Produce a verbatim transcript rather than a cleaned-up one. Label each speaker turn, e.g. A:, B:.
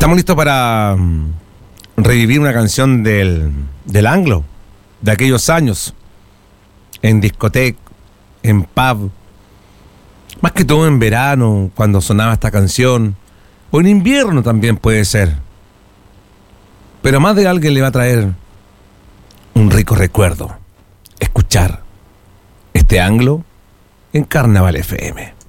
A: Estamos listos para um, revivir una canción del, del anglo, de aquellos años, en discoteca, en pub, más que todo en verano, cuando sonaba esta canción, o en invierno también puede ser. Pero más de alguien le va a traer un rico recuerdo, escuchar este anglo en Carnaval F M.